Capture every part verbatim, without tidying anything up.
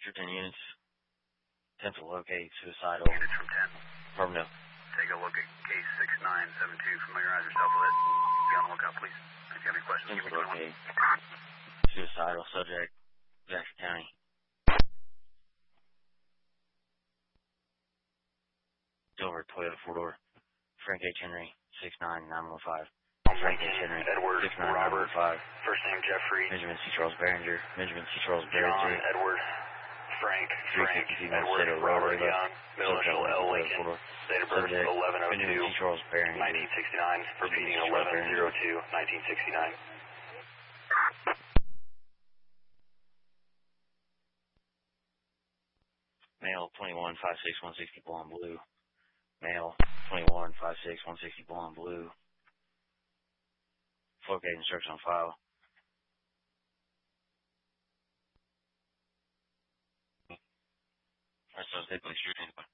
ten units. ten to locate suicidal. Units from ten. Affirmative. Take a look at case six nine seven two. Familiarize yourself with it. Be on the lookout, please. If you have any questions, ten give to me one. locate. Suicidal subject. Jackson County. Silver Toyota four door. Frank H. Henry. six nine nine one five. Frank H. Henry. Edward. six nine nine one five. First name Jeffrey. Benjamin C. Charles Behringer. Benjamin C. Charles John Behringer. Edward. Frank. Frank. Edward. Robert Young. Middle initial L. Lincoln. Date of birth eleven oh Benjamin two C. Charles Behringer. nineteen sixty-nine. Repeating eleven oh two nineteen sixty-nine. Male twenty-one five six one sixty blonde blue. Male twenty-one five six one sixty blonde blue. Locate instruction on file. Alright, so they please shoot anybody.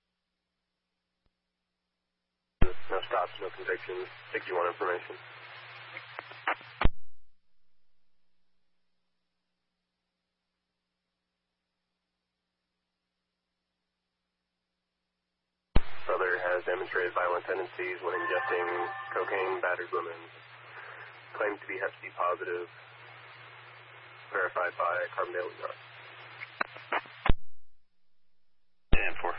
No stops, no convictions. sixty-one information. Brother has demonstrated violent tendencies when ingesting cocaine, battered women. Claims to be Hep C positive. Verified by Carbondale Yard. ten four.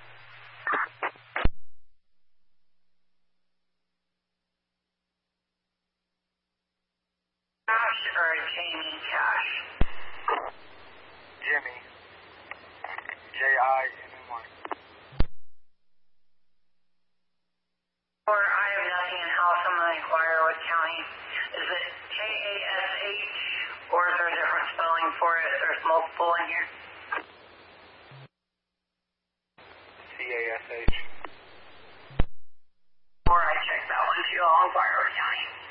Cash or Jamie Cash? Jimmy. J I M M Y. Or I have nothing in house. I'm going to inquire with county. Is it K A S H or is there a different spelling for it? There's multiple in here. C A S H. Or I checked that one too. I'll inquire with county.